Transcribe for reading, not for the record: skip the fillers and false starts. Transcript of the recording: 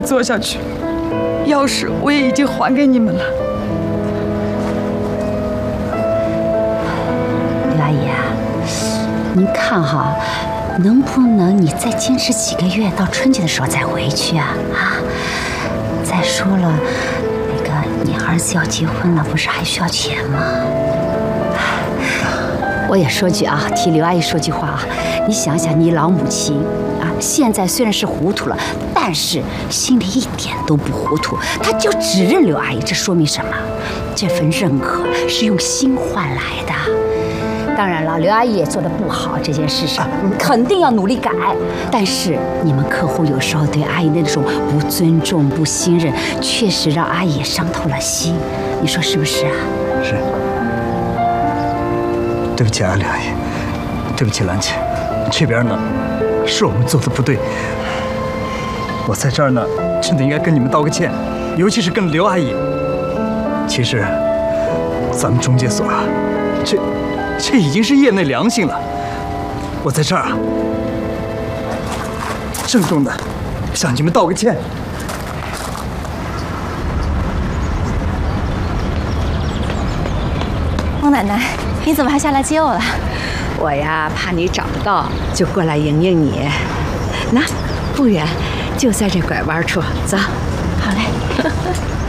做下去，钥匙我也已经还给你们了。 刘阿姨啊，您看哈，能不能你再坚持几个月，到春节的时候再回去啊？再说了，那个你儿子要结婚了，不是还需要钱吗？我也说句啊，替刘阿姨说句话啊，你想想，你老母亲啊，现在虽然是糊涂了，但是心里一点都不糊涂，她就只认刘阿姨，这说明什么？这份认可是用心换来的。当然了，刘阿姨也做得不好，这件事上肯定要努力改。但是你们客户有时候对阿姨那种不尊重、不信任，确实让阿姨也伤透了心。你说是不是啊？ 是。对不起啊，刘阿姨，对不起兰姐，这边呢是我们做的不对，我在这儿呢真的应该跟你们道个歉，尤其是跟刘阿姨。其实咱们中介所啊，这已经是业内良心了。我在这儿啊，郑重的向你们道个歉。 汪奶奶，你怎么还下来接我了？ 我呀，怕你找不到，就过来迎迎你。那不远，就在这拐弯处，走。 好嘞。